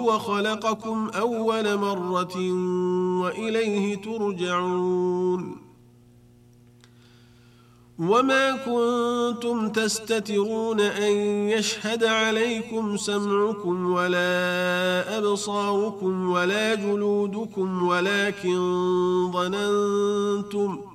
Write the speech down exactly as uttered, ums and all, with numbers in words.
وهو خلقكم أول مرة وإليه ترجعون وما كنتم تستترون أن يشهد عليكم سمعكم ولا أبصاركم ولا جلودكم ولكن ظننتم